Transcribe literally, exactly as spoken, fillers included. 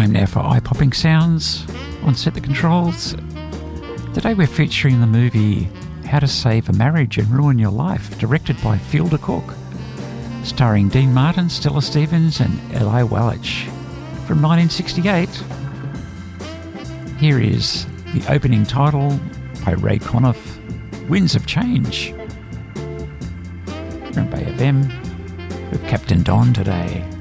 Time now for eye-popping sounds on Set the Controls. Today we're featuring the movie How to Save a Marriage and Ruin Your Life, directed by Fielder Cook, starring Dean Martin, Stella Stevens and Eli Wallach. From nineteen sixty-eight, here is the opening title by Ray Conniff, Winds of Change. From Bay F M with Captain Don today.